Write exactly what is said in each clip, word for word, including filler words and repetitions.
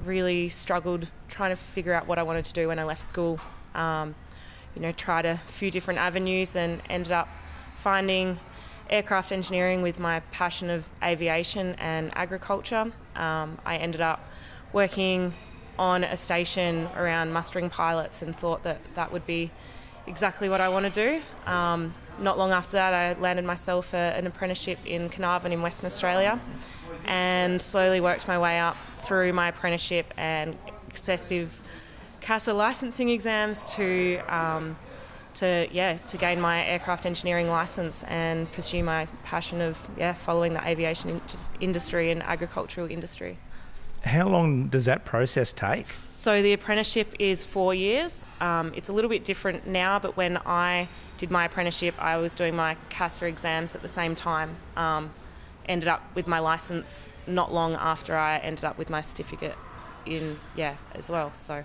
really struggled trying to figure out what I wanted to do when I left school. Um, you know, tried a few different avenues and ended up finding aircraft engineering with my passion of aviation and agriculture. Um, I ended up working on a station around mustering pilots and thought that that would be exactly what I want to do. Um, not long after that, I landed myself a, an apprenticeship in Carnarvon in Western Australia and slowly worked my way up through my apprenticeship and excessive CASA licensing exams to um, to yeah to gain my aircraft engineering license and pursue my passion of yeah following the aviation in- industry and agricultural industry. How long does that process take? So the apprenticeship is four years. Um, it's a little bit different now, but when I did my apprenticeship, I was doing my CASA exams at the same time. Um, ended up with my licence not long after I ended up with my certificate in yeah as well. So,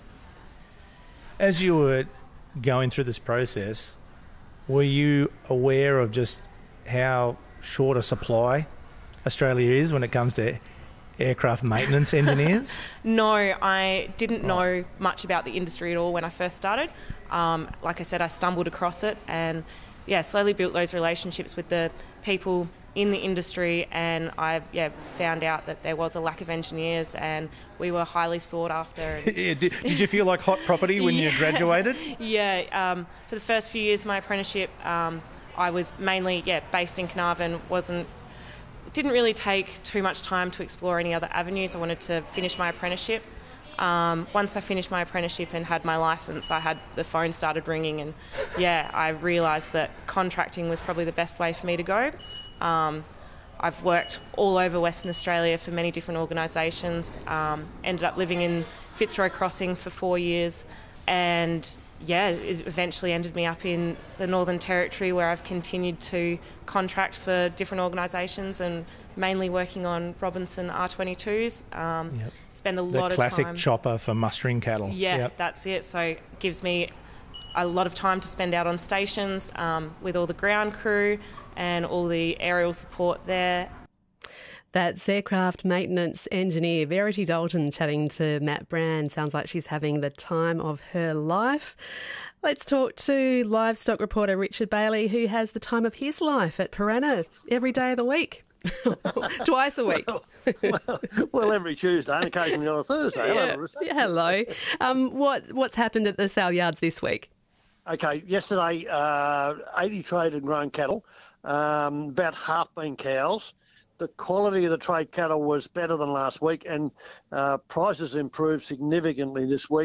as you were going through this process, were you aware of just how short a supply Australia is when it comes to aircraft maintenance engineers? No, I didn't know much about the industry at all when I first started. Um, like I said, I stumbled across it and yeah, slowly built those relationships with the people in the industry, and I yeah found out that there was a lack of engineers and we were highly sought after. And yeah, did, did you feel like hot property when yeah. you graduated? Yeah, um, for the first few years of my apprenticeship, um, I was mainly yeah based in Carnarvon. wasn't Didn't really take too much time to explore any other avenues. I wanted to finish my apprenticeship. Um, once I finished my apprenticeship and had my licence, I had the phone started ringing, and yeah, I realised that contracting was probably the best way for me to go. Um, I've worked all over Western Australia for many different organisations. Um, ended up living in Fitzroy Crossing for four years, and yeah, it eventually ended me up in the Northern Territory, where I've continued to contract for different organisations and mainly working on Robinson R twenty-twos. Um, yep. Spend a the lot of time... The classic chopper for mustering cattle. Yeah, yep. That's it. So it gives me a lot of time to spend out on stations um, with all the ground crew and all the aerial support there. That's aircraft maintenance engineer Verity Dalton chatting to Matt Brand. Sounds like she's having the time of her life. Let's talk to livestock reporter Richard Bailey, who has the time of his life at Piranha every day of the week. Twice a week. Well, well, well, every Tuesday and occasionally on a Thursday. Yeah. Hello, Yeah, hello. Um, what, what's happened at the sale yards this week? Okay, yesterday, uh, eighty traded grown cattle, um, about half being cows. The quality of the trade cattle was better than last week, and uh, prices improved significantly this week.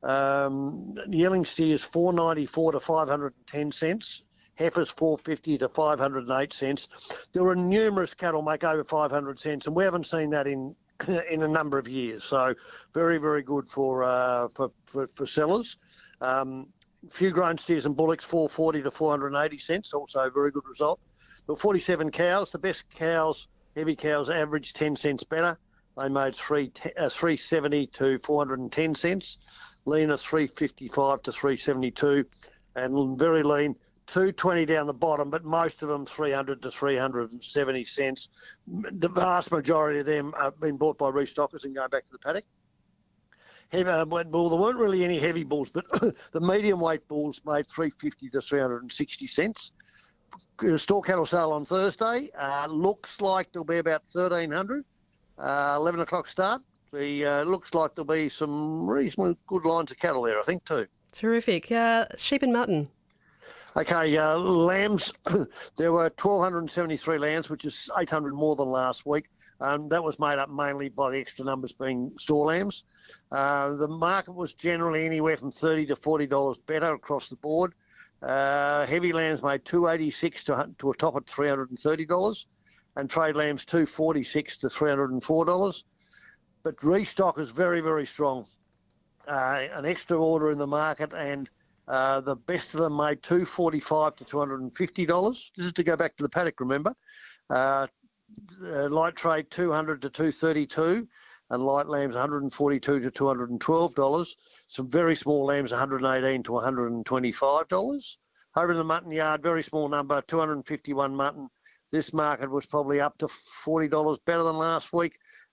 Um, yearling steers four ninety-four to five hundred ten cents, heifers four fifty to five hundred eight cents. There were numerous cattle make over five hundred cents, and we haven't seen that in in a number of years. So very, very good for uh, for, for for sellers. Um, few grown steers and bullocks four forty to four hundred eighty cents, also a very good result. There were forty-seven cows. The best cows, heavy cows, averaged ten cents better. They made three uh, three seventy to four hundred ten cents. Leaner three fifty-five to three seventy-two, and very lean two twenty down the bottom, but most of them three hundred to three hundred seventy cents. The vast majority of them have been bought by restockers and going back to the paddock. Heavy, uh, well, there weren't really any heavy bulls, but the medium weight bulls made three fifty to three hundred sixty cents. Store cattle sale on Thursday. Uh, looks like there'll be about thirteen hundred. Uh, eleven o'clock start. The uh, looks like there'll be some reasonably good lines of cattle there, I think, too. Terrific. Uh, sheep and mutton. Okay, uh, lambs. There were one thousand two hundred seventy-three lambs, which is eight hundred more than last week. Um, that was made up mainly by the extra numbers being store lambs. Uh, the market was generally anywhere from thirty to forty dollars better across the board. Uh, heavy lambs made two eighty-six to, to a top at three hundred thirty dollars, and trade lambs two forty-six to three hundred four dollars. But restock is very, very strong. Uh, an extra order in the market, and uh, the best of them made two forty-five to two hundred fifty dollars. This is to go back to the paddock, remember. Uh, uh, light trade two hundred to two thirty-two, and light lambs one hundred forty-two to two hundred twelve dollars. Some very small lambs one hundred eighteen to one hundred twenty-five dollars. Over in the mutton yard, very small number, two hundred fifty-one mutton. This market was probably up to forty dollars better than last week.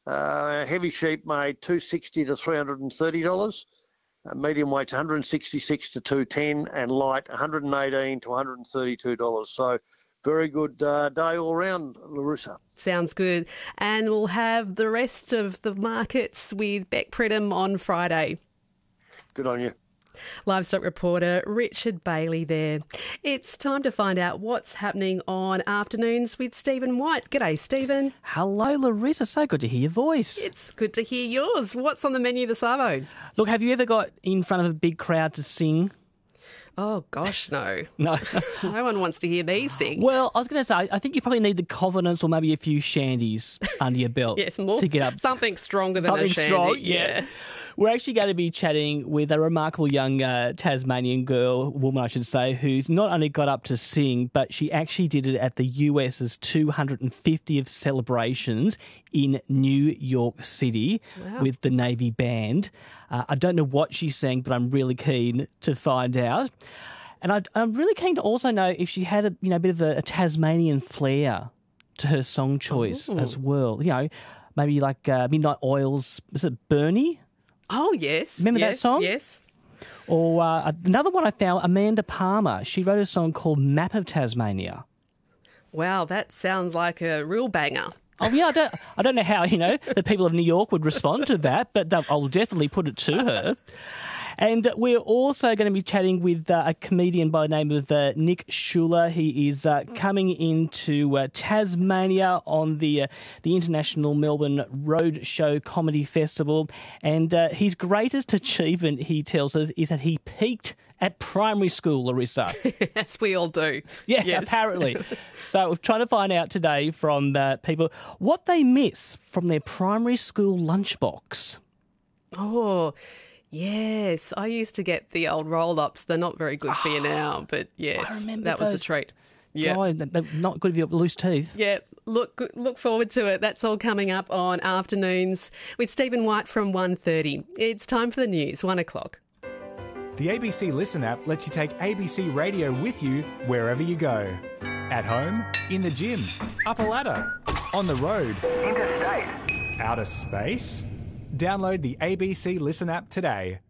Uh, heavy sheep made two hundred sixty dollars to three hundred thirty dollars. Uh, medium weight's one hundred sixty-six dollars to two hundred ten dollars, and light one hundred eighteen dollars to one hundred thirty-two dollars. So very good uh, day all round, Larissa. Sounds good. And we'll have the rest of the markets with Beck Pridham on Friday. Good on you. Livestock reporter Richard Bailey there. It's time to find out what's happening on Afternoons with Stephen White. G'day, Stephen. Hello, Larissa. So good to hear your voice. It's good to hear yours. What's on the menu this arvo? Look, have you ever got in front of a big crowd to sing? Oh, gosh, no. No. No one wants to hear me sing. Well, I was going to say, I think you probably need the confidence or maybe a few shandies under your belt. Yes, more to get up. Something stronger than Something a shandy. strong, yeah. We're actually going to be chatting with a remarkable young uh, Tasmanian girl, woman I should say, who's not only got up to sing, but she actually did it at the U S's two hundred fiftieth celebrations in New York City Wow. with the Navy Band. Uh, I don't know what she sang, but I'm really keen to find out. And I, I'm really keen to also know if she had a you know a bit of a, a Tasmanian flair to her song choice Ooh. as well. You know, maybe like uh, Midnight Oil's, is it Bernie? Oh, yes. Remember that yes, song? Yes. Or uh, another one I found, Amanda Palmer. She wrote a song called Map of Tasmania. Wow, that sounds like a real banger. Oh, yeah, I don't, I don't know how, you know, the people of New York would respond to that, but I'll definitely put it to her. And we're also going to be chatting with uh, a comedian by the name of uh, Nick Schuler. He is uh, coming into uh, Tasmania on the uh, the International Melbourne Roadshow Comedy Festival. And uh, his greatest achievement, he tells us, is that he peaked at primary school, Larissa. As we all do. Yeah, Yes. apparently. So we're trying to find out today from uh, people what they miss from their primary school lunchbox. Oh, yes. I used to get the old roll-ups. They're not very good for you now, but yes, I remember that was a those. treat. Yeah. Oh, they're not good if you've got loose teeth. Yeah, look look forward to it. That's all coming up on Afternoons with Stephen White from one thirty. It's time for the news, one o'clock. The A B C Listen app lets you take A B C Radio with you wherever you go. At home, in the gym, up a ladder, on the road, interstate, outer space. Download the A B C Listen app today.